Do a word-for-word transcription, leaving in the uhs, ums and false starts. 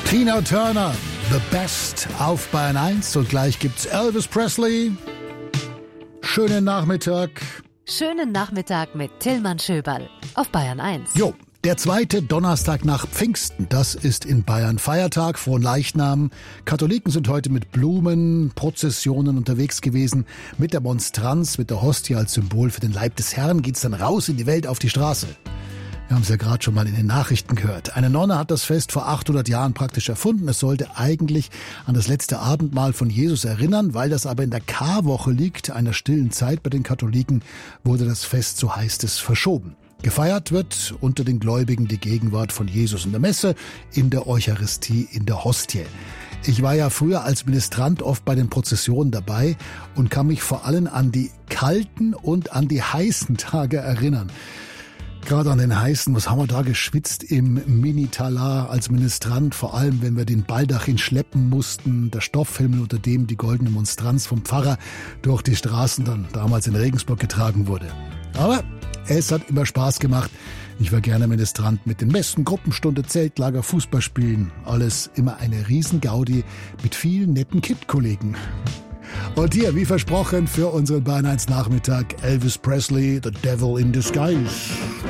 Tina Turner, The Best auf Bayern eins und gleich gibt's Elvis Presley. Schönen Nachmittag. Schönen Nachmittag mit Tillmann Schöberl auf Bayern eins. Jo, der zweite Donnerstag nach Pfingsten, das ist in Bayern Feiertag, Fronleichnam. Katholiken sind heute mit Blumen, Prozessionen unterwegs gewesen. Mit der Monstranz, mit der Hostie als Symbol für den Leib des Herrn geht's dann raus in die Welt auf die Straße. Wir haben es ja gerade schon mal in den Nachrichten gehört. Eine Nonne hat das Fest vor achthundert Jahren praktisch erfunden. Es sollte eigentlich an das letzte Abendmahl von Jesus erinnern. Weil das aber in der Karwoche liegt, einer stillen Zeit bei den Katholiken, wurde das Fest, so heißt es, verschoben. Gefeiert wird unter den Gläubigen die Gegenwart von Jesus in der Messe, in der Eucharistie, in der Hostie. Ich war ja früher als Ministrant oft bei den Prozessionen dabei und kann mich vor allem an die kalten und an die heißen Tage erinnern. Gerade an den heißen, was haben wir da geschwitzt im Mini-Talar als Ministrant, vor allem wenn wir den Baldachin schleppen mussten, der Stoffhimmel, unter dem die goldene Monstranz vom Pfarrer durch die Straßen dann damals in Regensburg getragen wurde. Aber es hat immer Spaß gemacht. Ich war gerne Ministrant mit den besten Gruppenstunde, Zeltlager, Fußballspielen. Alles immer eine Riesengaudi mit vielen netten Kid-Kollegen. Und hier, wie versprochen, für unseren Bayern eins Nachmittag Elvis Presley, The Devil in Disguise.